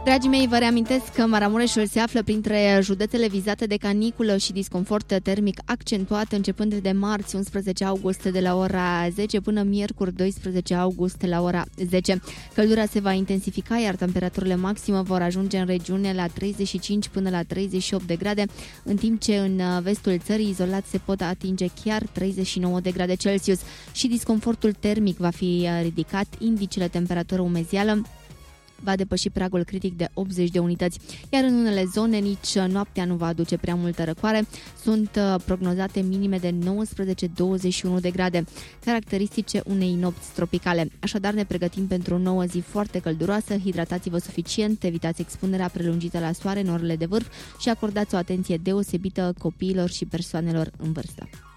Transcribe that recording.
Dragii mei, vă reamintesc că Maramureșul se află printre județele vizate de caniculă și disconfort termic accentuat începând de marți 11 august de la ora 10 până miercuri 12 august la ora 10. Căldura se va intensifica, iar temperaturile maxime vor ajunge în regiune la 35 până la 38 de grade, în timp ce în vestul țării izolat se pot atinge chiar 39 de grade Celsius și disconfortul termic va fi ridicat, indicele temperatură umezială va depăși pragul critic de 80 de unități, iar în unele zone nici noaptea nu va aduce prea multă răcoare. Sunt prognozate minime de 19-21 de grade, caracteristice unei nopți tropicale. Așadar ne pregătim pentru o nouă zi foarte călduroasă, hidratați-vă suficient, evitați expunerea prelungită la soare în orele de vârf și acordați o atenție deosebită copiilor și persoanelor în vârstă.